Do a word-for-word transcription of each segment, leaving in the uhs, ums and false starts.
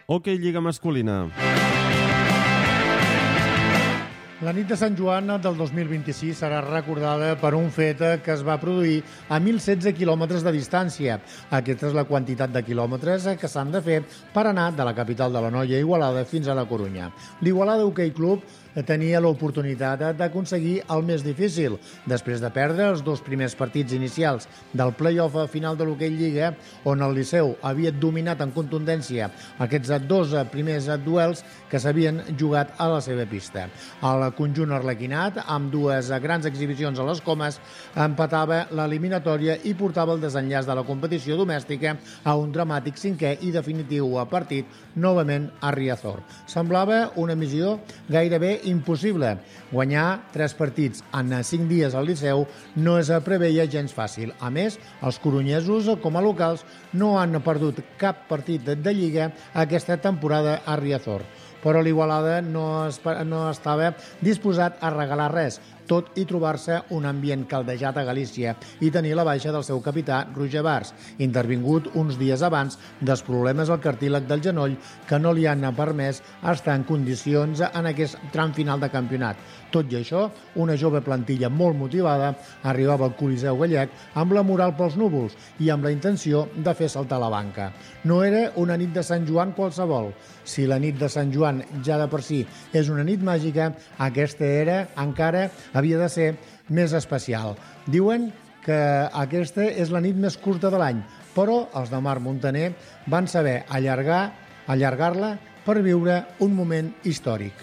Hoquei Lliga masculina. La nit de Sant Joan del dos mil vint-i-sis serà recordada per un fet que es va produir a mil setze quilòmetres de distància. Aquesta és la quantitat de quilòmetres que s'han de fer per anar de la capital de l'Anoia, Igualada, fins a la Corunya. L'Igualada Hoquei Club tenia l'oportunitat d'aconseguir el més difícil. Després de perdre els dos primers partits inicials del play-off final de l'Hoquei Lliga, on el Liceu havia dominat en contundència aquests dos primers duels que s'havien jugat a la seva pista. El conjunt arlequinat, amb dues grans exhibicions a les Comes, empatava l'eliminatòria i portava el desenllaç de la competició domèstica a un dramàtic cinquè i definitiu partit novament a Riazor. Semblava una missió gairebé impossible. Guanyar tres partits en cinc dies al Liceu no es preveia gens fàcil. A més, els corunyesos, com a locals, no han perdut cap partit de Lliga aquesta temporada a Riazor. Però l'Igualada no, no estava disposat a regalar res, tot i trobar-se un ambient caldejat a Galícia i tenir la baixa del seu capità, Roger Bars, intervingut uns dies abans dels problemes al cartílag del genoll que no li han permès estar en condicions en aquest tram final de campionat. Tot i això, una jove plantilla molt motivada arribava al Coliseu gallec amb la moral pels núvols i amb la intenció de fer saltar la banca. No era una nit de Sant Joan qualsevol. Si la nit de Sant Joan ja de per si és una nit màgica, aquesta era encara havia de ser més especial. Diuen que aquesta és la nit més curta de l'any, però els de Marc Muntaner van saber allargar, allargar-la per viure un moment històric.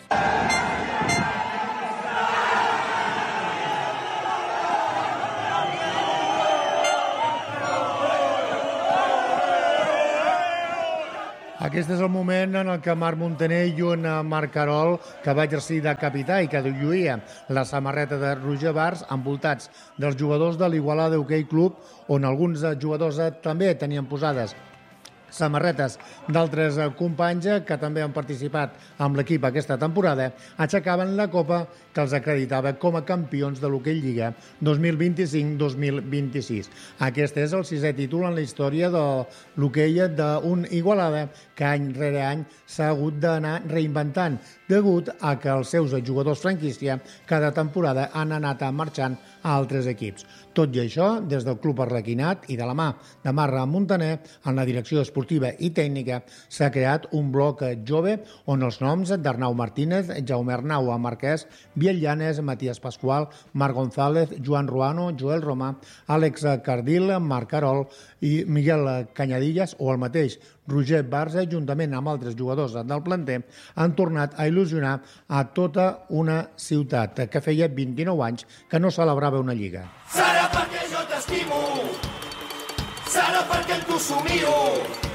Aquest és el moment en el que Marc Muntaner i un Marc Carol, que va exercir de capità i que lluïa la samarreta de Roger Bars, envoltats dels jugadors de l'Igualada Hoquei Club, on alguns jugadors també tenien posades samarretes d'altres companys que també han participat amb l'equip aquesta temporada, aixecaven la copa que els acreditava com a campions de l'Hoquei Lliga dos mil vint-i-cinc dos mil vint-i-sis. Aquest és el sisè títol en la història de l'hoquei d'un Igualada que any rere any s'ha hagut d'anar reinventant degut a que els seus jugadors franquícia cada temporada han anat marxant a altres equips. Tot i això, des del Club Arlequinat i de la mà de Marc Muntaner, en la direcció esportiva i tècnica, s'ha creat un bloc jove on els noms d'Arnau Martínez, Jaume Arnau Marquès, Biel Llanes, Matías Pascual, Marc González, Joan Ruano, Joel Romà, Àlex Cardil, Marc Carol i Miguel Canyadillas o el mateix Roger Bars, juntament amb altres jugadors del planter, han tornat a il·lusionar a tota una ciutat que feia vint-i-nou anys que no celebrava una lliga. Serà perquè jo t'estimo, serà perquè en tu somio,